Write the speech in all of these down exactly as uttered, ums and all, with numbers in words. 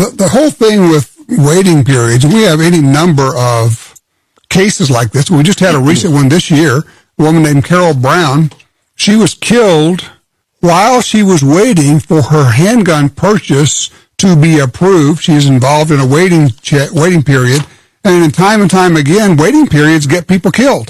the, the whole thing with waiting periods, we have any number of cases like this. We just had a recent one this year, a woman named Carol Brown. She was killed while she was waiting for her handgun purchase to be approved. She's involved in a waiting check, waiting period. And time and time again, waiting periods get people killed.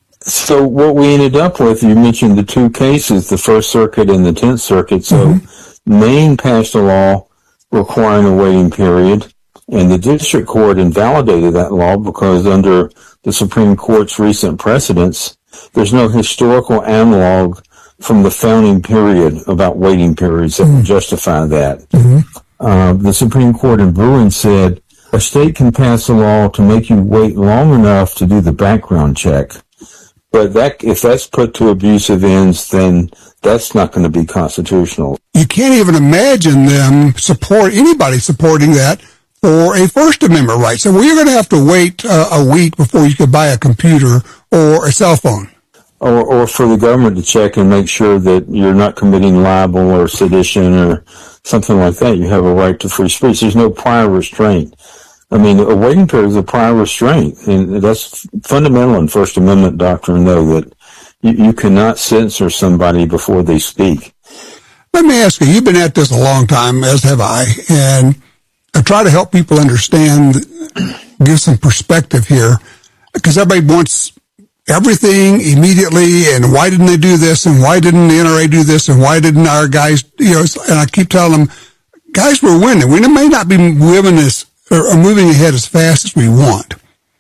So what we ended up with, you mentioned the two cases, the First Circuit and the Tenth Circuit. So mm-hmm. Maine passed a law requiring a waiting period, and the district court invalidated that law because under the Supreme Court's recent precedents, there's no historical analog from the founding period about waiting periods that mm-hmm. would justify that. Mm-hmm. Uh, the Supreme Court in Bruin said, a state can pass a law to make you wait long enough to do the background check. But that, if that's put to abusive ends, then that's not going to be constitutional. You can't even imagine them support, anybody supporting that for a First Amendment right. So well, you're going to have to wait uh, a week before you could buy a computer or a cell phone. Or, or for the government to check and make sure that you're not committing libel or sedition or something like that. You have a right to free speech. There's no prior restraint. I mean, a waiting period is a prior restraint, and that's fundamental in First Amendment doctrine, though, that you, you cannot censor somebody before they speak. Let me ask you, you've been at this a long time, as have I, and I try to help people understand, give some perspective here, because everybody wants everything immediately, and why didn't they do this, and why didn't the N R A do this, and why didn't our guys, you know, and I keep telling them, guys, we're winning. We may not be winning this, or moving ahead as fast as we want.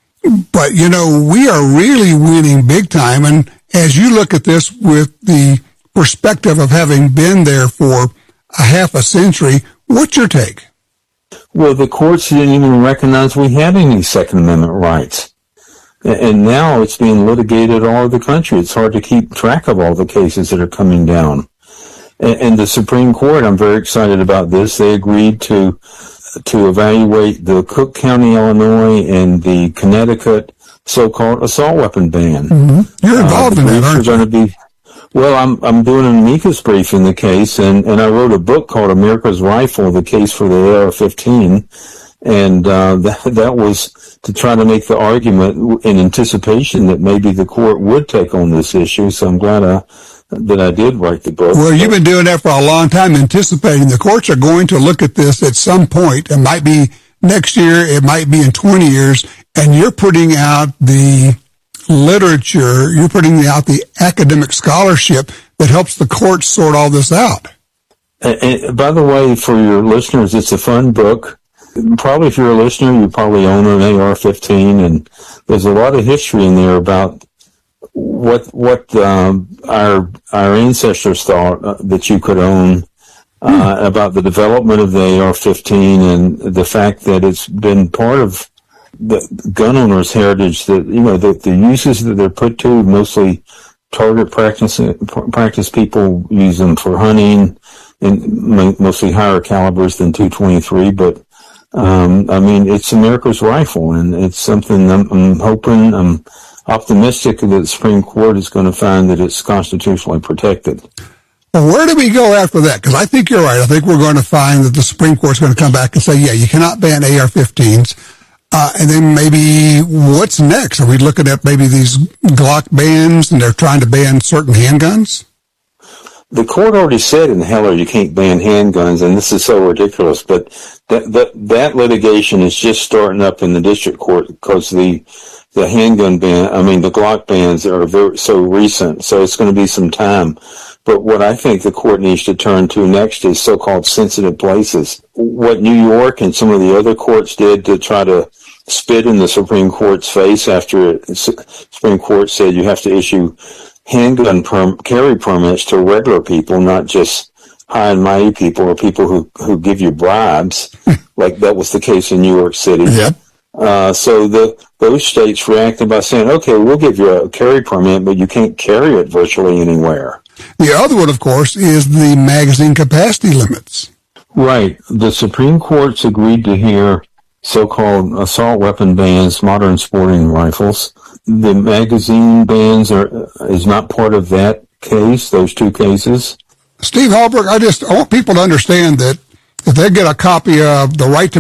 But, you know, we are really winning big time. And as you look at this with the perspective of having been there for a half a century, what's your take? Well, the courts didn't even recognize we had any Second Amendment rights. And now it's being litigated all over the country. It's hard to keep track of all the cases that are coming down. And the Supreme Court, I'm very excited about this. They agreed to to evaluate the Cook County, Illinois, and the Connecticut so-called assault weapon ban. Mm-hmm. You're involved uh, in that, aren't you? Going to be, well, I'm I'm doing an amicus brief in the case, and, and I wrote a book called America's Rifle, the case for the A R fifteen, and uh, that, that was to try to make the argument in anticipation that maybe the court would take on this issue, so I'm glad I that I did write the book. Well, you've been doing that for a long time, anticipating the courts are going to look at this at some point. It might be next year, it might be in twenty years, and you're putting out the literature, you're putting out the academic scholarship that helps the courts sort all this out. And, and by the way, for your listeners, it's a fun book. Probably if you're a listener, you probably own an A R fifteen, and there's a lot of history in there about what what um, our our ancestors thought uh, that you could own, uh, hmm. about the development of the A R fifteen and the fact that it's been part of the gun owners' heritage. That you know the, the uses that they're put to, mostly target practice practice people use them for hunting, and mostly higher calibers than two twenty-three. But um, I mean, it's America's rifle, and it's something I'm, I'm hoping I'm. optimistic that the Supreme Court is going to find that it's constitutionally protected. Well, where do we go after that? Because I think you're right. I think we're going to find that the Supreme Court's going to come back and say, yeah, you cannot ban A R fifteens. Uh, and then maybe what's next? Are we looking at maybe these Glock bans and they're trying to ban certain handguns? The court already said in Heller you can't ban handguns, and this is so ridiculous, but that, that, that litigation is just starting up in the district court because the The handgun ban, I mean, the Glock bans are very, so recent, so it's going to be some time. But what I think the court needs to turn to next is so-called sensitive places. What New York and some of the other courts did to try to spit in the Supreme Court's face after the Supreme Court said you have to issue handgun perm- carry permits to regular people, not just high and mighty people or people who, who give you bribes, like that was the case in New York City. Yep. Uh, so the, those states reacted by saying, okay, we'll give you a carry permit, but you can't carry it virtually anywhere. The other one, of course, is the magazine capacity limits. Right. The Supreme Court's agreed to hear so-called assault weapon bans, modern sporting rifles. The magazine bans are, is not part of that case, those two cases. Steve Hallberg, I just I want people to understand that if they get a copy of The Right to